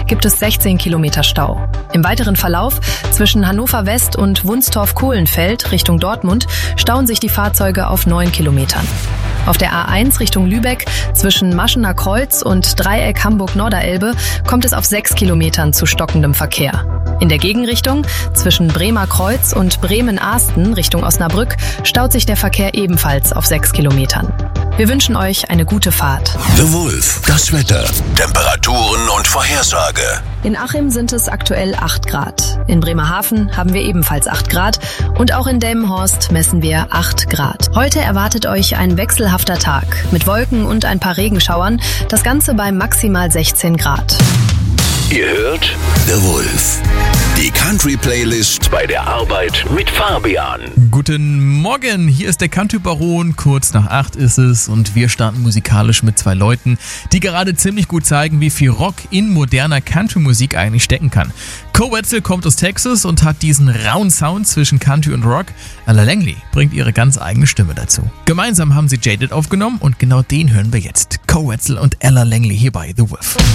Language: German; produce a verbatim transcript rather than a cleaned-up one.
gibt es sechzehn Kilometer Stau. Im weiteren Verlauf zwischen Hannover West und Wunstorf-Kohlenfeld Richtung Dortmund stauen sich die Fahrzeuge auf neun Kilometern. Auf der A eins Richtung Lübeck zwischen Maschener Kreuz und Dreieck Hamburg-Norderelbe kommt es auf sechs Kilometern zu stockendem Verkehr. In der Gegenrichtung zwischen Bremer Kreuz und Bremen-Ahsten Richtung Osnabrück staut sich der Verkehr ebenfalls auf sechs Kilometern. Wir wünschen euch eine gute Fahrt. The Wolf, das Wetter, Temperaturen und Vorhersage. In Achim sind es aktuell acht Grad. In Bremerhaven haben wir ebenfalls acht Grad und auch in Delmenhorst messen wir acht Grad. Heute erwartet euch ein wechselhafter Tag mit Wolken und ein paar Regenschauern, das Ganze bei maximal sechzehn Grad. Ihr hört The Wolf, die Country-Playlist bei der Arbeit mit Fabian. Guten Morgen, hier ist der Country-Baron, kurz nach acht ist es und wir starten musikalisch mit zwei Leuten, die gerade ziemlich gut zeigen, wie viel Rock in moderner Country-Musik eigentlich stecken kann. Cole Wetzel kommt aus Texas und hat diesen rauen Sound zwischen Country und Rock. Ella Langley bringt ihre ganz eigene Stimme dazu. Gemeinsam haben sie Jaded aufgenommen und genau den hören wir jetzt. Cole Wetzel und Ella Langley hier bei The Wolf.